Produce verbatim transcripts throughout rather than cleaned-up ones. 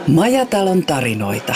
Majatalon tarinoita.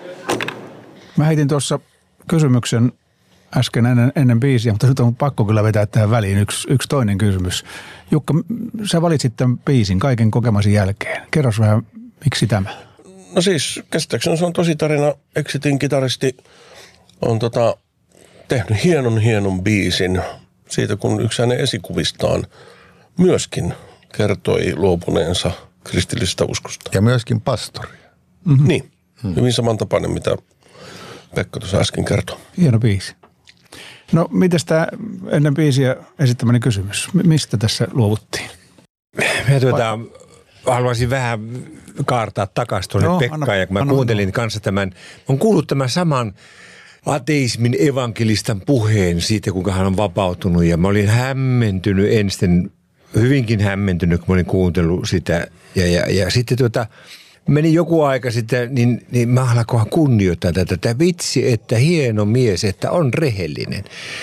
Mä heitin tuossa kysymyksen äsken ennen, ennen biisiä, mutta nyt on pakko kyllä vetää tähän väliin yksi, yksi toinen kysymys. Jukka, sä valitsit tämän biisin kaiken kokemasi jälkeen. Kerros vähän, miksi tämä? No siis, käsittääkseni se on tosi tarina. Exitin kitaristi on tota, tehnyt hienon hienon biisin siitä, kun yksi hänen esikuvistaan myöskin kertoi luopuneensa kristillisestä uskosta. Ja myöskin pastori. Mm-hmm. Niin, mm-hmm. hyvin samantapainen, mitä Pekka tuossa äsken kertoi. Hieno biisi. No, mites tämä ennen biisiä esittämäni kysymys? Mistä tässä luovuttiin? Mä tuota, haluaisin vähän kaartaa takaisin tuonne no, Pekkaan. Anna, ja kun mä anna, kuuntelin anna. kanssa tämän, mä oon kuullut tämän saman ateismin evankelistan puheen siitä, kuinka hän on vapautunut. Ja mä olin hämmentynyt ensin, hyvinkin hämmentynyt, kun mä olin kuuntellut sitä. Ja, ja, ja sitten tuota, meni joku aika sitten, niin, niin mä alkoin kunnioittaa tätä. Tämä vitsi, että hieno mies, että on rehellinen.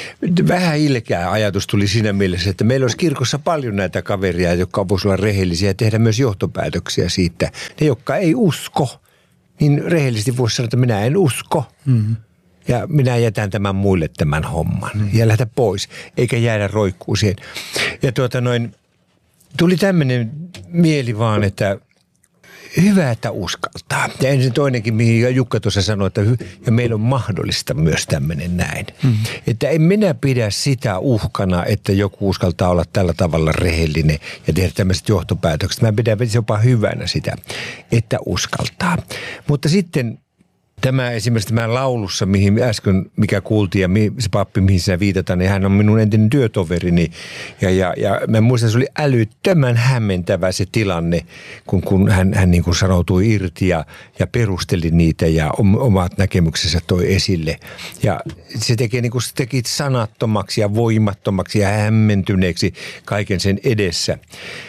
Vähän ilkeä ajatus tuli siinä mielessä, että meillä olisi kirkossa paljon näitä kaveria, jotka voisivat olla rehellisiä ja tehdä myös johtopäätöksiä siitä. Ne, jotka ei usko, niin rehellisesti voisi sanoa, että minä en usko. Mm-hmm. Ja minä jätän tämän muille tämän homman mm. ja lähtä pois, eikä jäädä roikkuu siihen. Ja tuota noin, tuli tämmöinen mieli vaan, että hyvä, että uskaltaa. Ja ensin toinenkin, mihin Jukka tuossa sanoi, että hy- ja meillä on mahdollista myös tämmöinen näin. Mm. Että en minä pidä sitä uhkana, että joku uskaltaa olla tällä tavalla rehellinen ja tehdä tämmöiset johtopäätökset. Mä pidän jopa hyvänä sitä, että uskaltaa. Mutta sitten tämä esimerkiksi tämä laulussa, mihin äsken, mikä kuultiin ja se pappi, mihin sinä viitataan, niin hän on minun entinen työtoverini. Ja, ja, ja mä muistan, se oli älyttömän hämmentävä se tilanne, kun, kun hän, hän niin kuin sanoutui irti ja, ja perusteli niitä ja omat näkemyksensä toi esille. Ja se teki, niin kuin, se teki sanattomaksi ja voimattomaksi ja hämmentyneeksi kaiken sen edessä.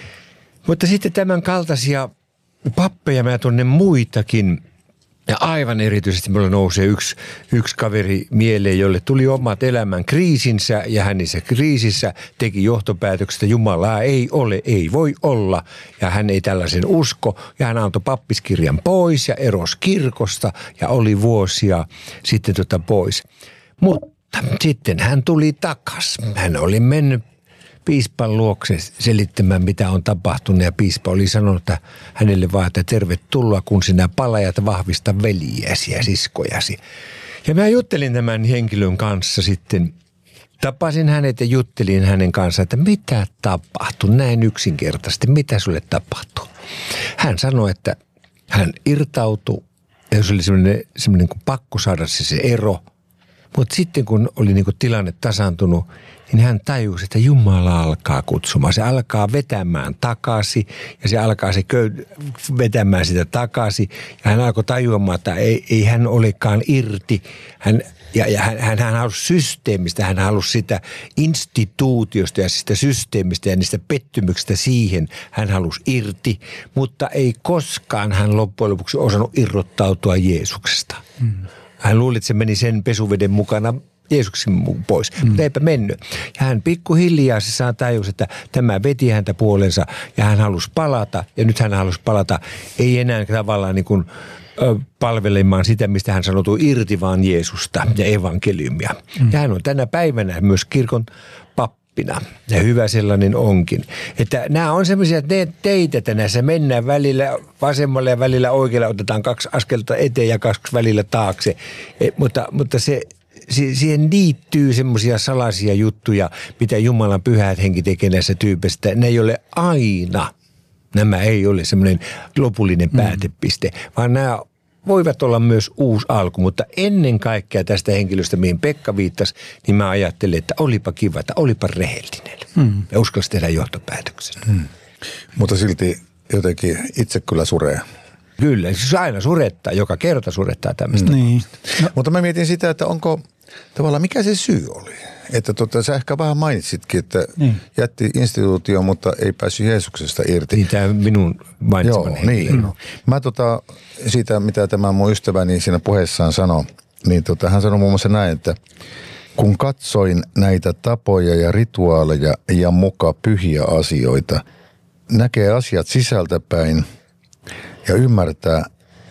Mutta sitten tämän kaltaisia pappeja mä tunnen muitakin. Ja aivan erityisesti minulla nousee yksi, yksi kaveri mieleen, jolle tuli omat elämän kriisinsä ja hän niissä kriisissä teki johtopäätökset, että Jumalaa ei ole, ei voi olla ja hän ei tällaisen usko ja hän antoi pappiskirjan pois ja erosi kirkosta ja oli vuosia sitten tota pois. Mutta sitten hän tuli takas. Hän oli mennyt piispan luokse selittämään, mitä on tapahtunut, ja piispa oli sanonut että hänelle vaan, että tervetuloa, kun sinä palajat, vahvista veljiäsi ja siskojasi. Ja mä juttelin tämän henkilön kanssa sitten, tapasin hänet ja juttelin hänen kanssaan, että mitä tapahtui näin yksinkertaisesti, mitä sulle tapahtui. Hän sanoi, että hän irtautui, ja se oli semmoinen, semmoinen kuin pakko saada se, se ero, mutta sitten kun oli niin kuin tilanne tasaantunut, niin hän tajusi, että Jumala alkaa kutsumaan. Se alkaa vetämään takaisin ja se alkaa se köy- vetämään sitä takaisin. Ja hän alkoi tajuamaan, että ei, ei hän olekaan irti. Hän, ja ja hän, hän, hän halusi systeemistä, hän halusi sitä instituutiosta ja sitä systeemistä ja niistä pettymyksistä siihen. Hän halusi irti, mutta ei koskaan hän loppujen lopuksi osannut irrottautua Jeesuksesta. Hmm. Hän luuli, että se meni sen pesuveden mukana Jeesuksen pois, mm. mutta eipä mennyt. Ja hän pikkuhiljaa se saa tajus, että tämä veti häntä puolensa ja hän halusi palata. Ja nyt hän halusi palata ei enää tavallaan niin kuin ö, palvelemaan sitä, mistä hän sanoutui irti, vaan Jeesusta ja evankeliumia. Mm. Ja hän on tänä päivänä myös kirkon pappina. Ja hyvä sellainen onkin. Että nämä on semmoisia, että ne teitä, että näissä mennään välillä vasemmalle ja välillä oikealle, otetaan kaksi askelta eteen ja kaksi välillä taakse. E, mutta, mutta se siihen liittyy semmoisia salaisia juttuja, mitä Jumalan pyhät henki tekee näissä tyypeistä. Ne ei ole aina, nämä ei ole semmoinen lopullinen päätepiste, mm. vaan nämä voivat olla myös uusi alku. Mutta ennen kaikkea tästä henkilöstä, mihin Pekka viittasi, niin mä ajattelin, että olipa kiva, että olipa rehellinen. Mm. Ja uskalsi tehdä johtopäätöksen. Mm. Mutta silti jotenkin itse kyllä suree. Kyllä, siis aina surettaa, joka kerta surettaa tämmöistä. Niin. No. Mutta mä mietin sitä, että onko tavallaan, mikä se syy oli? Että tota, sä ehkä vähän mainitsitkin, että niin. jätti instituutio, mutta ei päässyt Jeesuksesta irti. Niin tämä minun mainitsemani Joo, niin. No. Mä tota, siitä, mitä tämä mun ystäväni siinä puheessaan sanoi, niin tota, hän sanoi muun muassa näin, että kun katsoin näitä tapoja ja rituaaleja ja muka pyhiä asioita, näkee asiat sisältäpäin ja ymmärtää,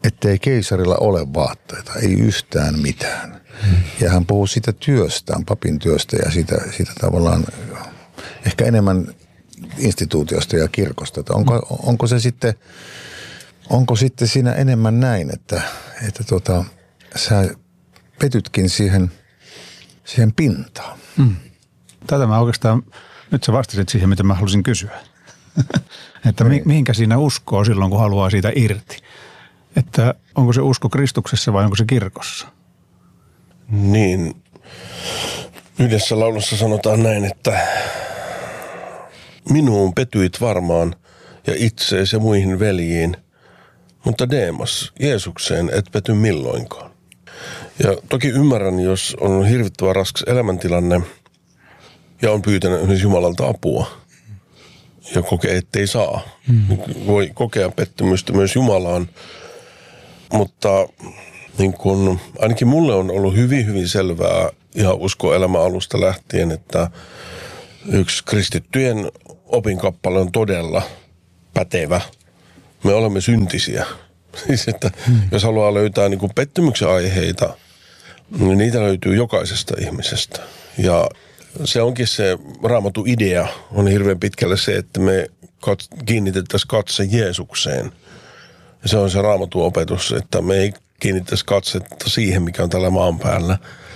ettei keisarilla ole vaatteita, ei yhtään mitään. Hmm. Ja hän puhuu siitä työstään, papin työstä ja siitä, siitä tavallaan ehkä enemmän instituutiosta ja kirkosta. Että onko, onko se sitten, onko sitten siinä enemmän näin, että, että tota, sä petytkin siihen, siihen pintaan? Hmm. Tätä mä oikeastaan, nyt sä vastasit siihen, mitä mä halusin kysyä. Että mi, mihinkä siinä uskoo silloin, kun haluaa siitä irti? Että onko se usko Kristuksessa vai onko se kirkossa? Niin, yhdessä laulussa sanotaan näin, että minuun petyit varmaan ja itseesi ja muihin veljiin, mutta Deemas, Jeesukseen et pety milloinkaan. Ja toki ymmärrän, jos on hirvittävän raskas elämäntilanne ja on pyytänyt yhdessä Jumalalta apua ja kokee, ettei saa. Hmm. Voi kokea pettymystä myös Jumalaan, mutta niin kun, ainakin mulle on ollut hyvin, hyvin selvää ihan uskoelämän alusta lähtien, että yksi kristittyjen opinkappale on todella pätevä. Me olemme syntisiä. Siis, että hmm. jos haluaa löytää niin kuin pettymyksen aiheita, niin niitä löytyy jokaisesta ihmisestä. Ja se onkin se Raamatun idea, on hirveän pitkälle se, että me kat- kiinnitettäisiin katse Jeesukseen. Ja se on se Raamatun opetus, että me ei kiinnittäisi katsetta siihen, mikä on tällä maan päällä.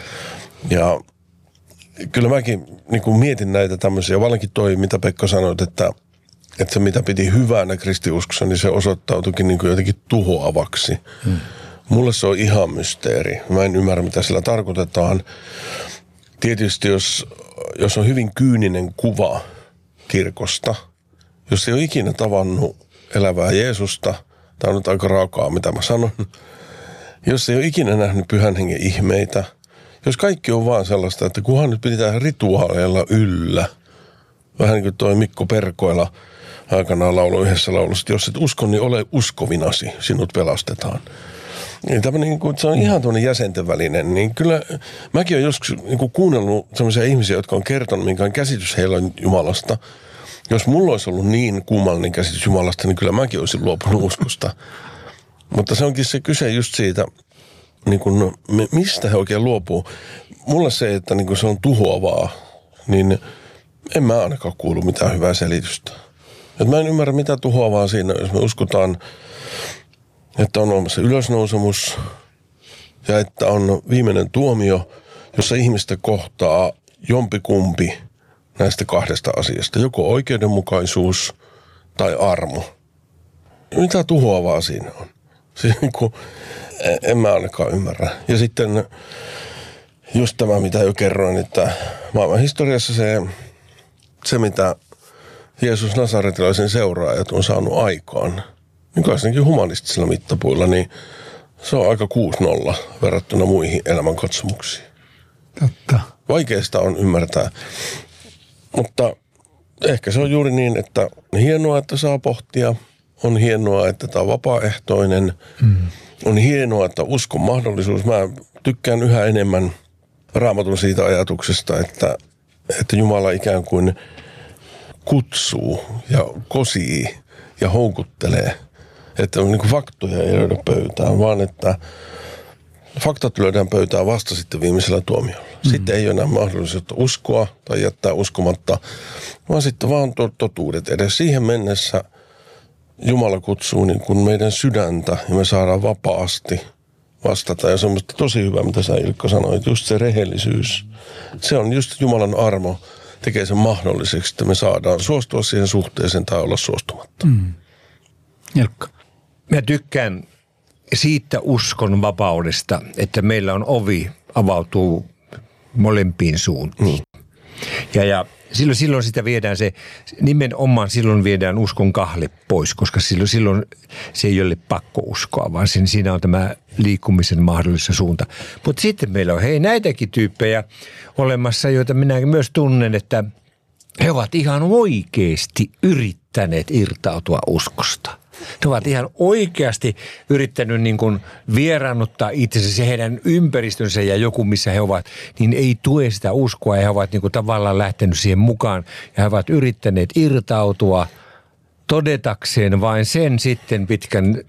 Ja kyllä mäkin niin kuin mietin näitä tämmöisiä, vallankin toi, mitä Pekka sanoit, että, että se mitä piti hyvänä kristiuskossa, niin se osoittautuikin niin kuin jotenkin tuhoavaksi. Hmm. Mulle se on ihan mysteeri. Mä en ymmärrä, mitä sillä tarkoitetaan. Tietysti jos, jos on hyvin kyyninen kuva kirkosta, jos ei ole ikinä tavannut elävää Jeesusta, tämä on nyt aika raakaa, mitä mä sanon, jos ei ole ikinä nähnyt pyhän hengen ihmeitä, jos kaikki on vaan sellaista, että kunhan nyt pidetään rituaaleilla yllä, vähän niin kuin toi Mikko Perkoila aikanaan lauloi yhdessä laulussa, että jos et usko, niin ole uskovinasi, sinut pelastetaan. Niin tämmöinen, niin kuin, se on ihan tuonne jäsenten välinen, niin kyllä mäkin olen joskus niin kuin kuunnellut sellaisia ihmisiä, jotka on kertonut, minkä käsitys heillä on Jumalasta. Jos mulla olisi ollut niin kummallinen käsitys Jumalasta, niin kyllä mäkin olisin luopunut uskosta. Mutta se onkin se kyse just siitä, niin kuin, mistä he oikein luopuu. Mulle se, että niin kuin se on tuhoavaa, niin en mä ainakaan kuulu mitään hyvää selitystä. Et mä en ymmärrä, mitä tuhoavaa siinä, jos me uskotaan, että on olemassa ylösnousemus ja että on viimeinen tuomio, jossa ihmistä kohtaa jompikumpi näistä kahdesta asiasta. Joko oikeudenmukaisuus tai armo. Mitä tuhoavaa siinä on? Siis niin kuin, en mä ainakaan ymmärrä. Ja sitten just tämä, mitä jo kerroin, että maailman historiassa se, se mitä Jeesus Nasaretilaisen seuraajat on saanut aikaan, niin varsinkin humanistisilla mittapuilla, niin se on aika kuusi nolla verrattuna muihin elämänkatsomuksiin. Totta. Vaikeasta on ymmärtää, mutta ehkä se on juuri niin, että on hienoa, että saa pohtia, on hienoa, että tämä on vapaaehtoinen, mm. on hienoa, että uskon mahdollisuus. Mä tykkään yhä enemmän Raamatun siitä ajatuksesta, että, että Jumala ikään kuin kutsuu ja kosii ja houkuttelee. Että on niin kuin faktoja ei löydä pöytään, vaan että faktat löydään pöytään vasta sitten viimeisellä tuomiolla. Mm-hmm. Sitten ei ole enää mahdollisuutta uskoa tai jättää uskomatta, vaan sitten vaan totuudet. Edes siihen mennessä Jumala kutsuu niin kuin meidän sydäntä ja me saadaan vapaasti vastata. Ja se on minusta tosi hyvä, mitä sä Ilkka sanoit, just se rehellisyys. Se on just Jumalan armo, tekee sen mahdolliseksi, että me saadaan suostua siihen suhteeseen tai olla suostumatta. Mm. Ilkka. Mä tykkään siitä uskon vapaudesta, että meillä on ovi avautuu molempiin suuntiin. Mm. Ja, ja silloin, silloin sitä viedään se, nimenomaan silloin viedään uskon kahle pois, koska silloin, silloin se ei ole pakko uskoa, vaan siinä on tämä liikkumisen mahdollisuus suunta. Mutta sitten meillä on hei näitäkin tyyppejä olemassa, joita minä myös tunnen, että he ovat ihan oikeasti yrittäneet irtautua uskosta. He ovat ihan oikeasti yrittänyt niin kuin vieraannuttaa itsensä, se heidän ympäristönsä ja joku, missä he ovat, niin ei tue sitä uskoa ja he ovat niin kuin tavallaan lähtenyt siihen mukaan. Ja he ovat yrittäneet irtautua todetakseen vain sen sitten pitkän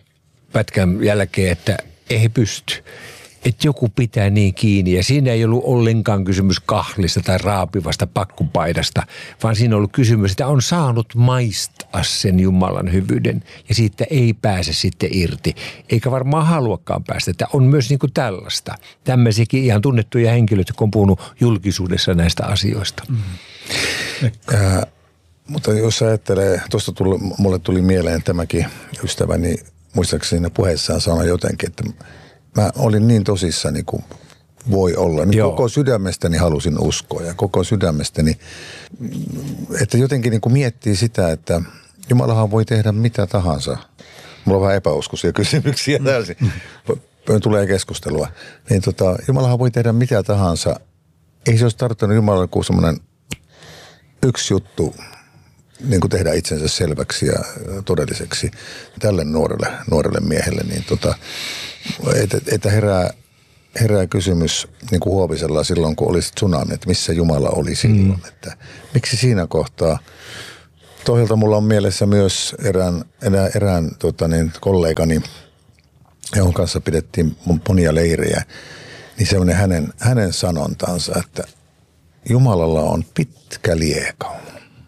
pätkän jälkeen, että ei pysty. Että joku pitää niin kiinni ja siinä ei ollut ollenkaan kysymys kahlista tai raapivasta pakkupaidasta, vaan siinä on ollut kysymys, että on saanut maistaa sen Jumalan hyvyyden ja siitä ei pääse sitten irti. Eikä varmaan haluakaan päästä, että on myös niin kuin tällaista. Tämmöisiäkin ihan tunnettuja henkilöitä, jotka on puhunut julkisuudessa näistä asioista. Mm. Äh, mutta jos ajattelee, tuosta tuli, mulle tuli mieleen tämäkin ystäväni, muistaakseni siinä puheessaan sanoi jotenkin, että mä olin niin tosissani kuin voi olla. Niin koko sydämestäni halusin uskoa ja koko sydämestäni, että jotenkin niin kuin miettii sitä, että Jumalahan voi tehdä mitä tahansa. Mulla on vähän epäuskoisia kysymyksiä täysin. Tulee keskustelua. Niin tota, Jumalahan voi tehdä mitä tahansa. Ei se olisi tarttunut Jumalalle kuin semmoinen yksi juttu, niin kuin tehdä itsensä selväksi ja todelliseksi tälle nuorelle, nuorelle miehelle, niin tota, että, että herää, herää kysymys niin kuin Huovisella silloin, kun oli tsunami, että missä Jumala oli silloin, mm. että miksi siinä kohtaa. Toisaalta mulla on mielessä myös erään, erään, erään tota niin, kollegani, jonka kanssa pidettiin monia leirejä, niin semmoinen hänen, hänen sanontansa, että Jumalalla on pitkä lieka.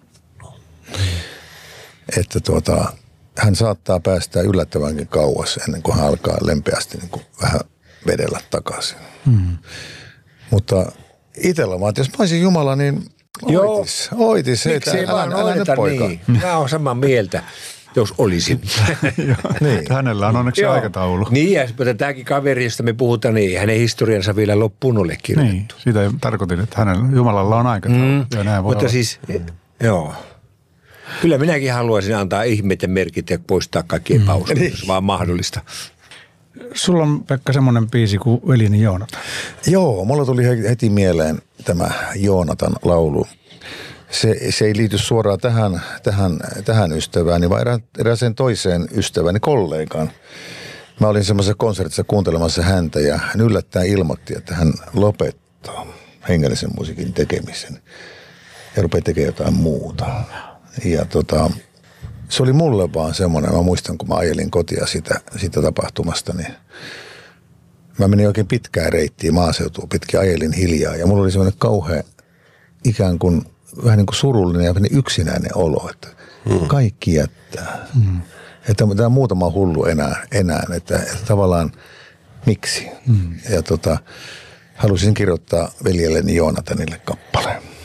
Että tuota, hän saattaa päästää yllättävänkin kauas ennen kuin hän alkaa lempeästi niin kuin vähän vedellä takaisin. Mm. Mutta itsellä vaan, että jos mä olisin Jumala, niin oitis. Oitis. Miksi ei vaan oideta niin? Mä oon samaa mieltä, jos olisin. niin. Hänellä on onneksi Joo. aikataulu. Niin, ja tämäkin kaveri, josta me puhutaan, niin hänen historiansa vielä loppuun ole kirjoitettu. Niin, siitä tarkoitin, että hänellä, Jumalalla on aikataulu. Mm. Ja näin voi Mutta olla. siis, joo. Kyllä minäkin haluaisin antaa ihmeet ja merkit ja poistaa kaikki epäuskot, jos vaan mahdollista. Sulla on, Pekka, semmoinen biisi kuin Veljeni Joonatan. Joo, mulla tuli heti mieleen tämä Joonatan laulu. Se, se ei liity suoraan tähän, tähän, tähän ystävääni, vaan erä, erääseen toiseen ystäväni kollegaan. Mä olin semmoisessa konsertissa kuuntelemassa häntä ja hän yllättäen ilmoitti, että hän lopettaa hengellisen musiikin tekemisen ja rupeaa tekemään jotain muuta. Ja tota, se oli mulle vaan semmoinen, mä muistan kun mä ajelin kotia sitä, sitä tapahtumasta, niin mä menin oikein pitkään reittiin maaseutuun, pitkin ajelin hiljaa ja mulla oli semmoinen kauhean ikään kuin vähän niin kuin surullinen ja yksinäinen olo, että hmm. kaikki jättää. Hmm. Että tämä muutama hullu enää, enää että, että tavallaan miksi. Hmm. Ja tota, halusin kirjoittaa veljelleni Joonatanille kappaleen.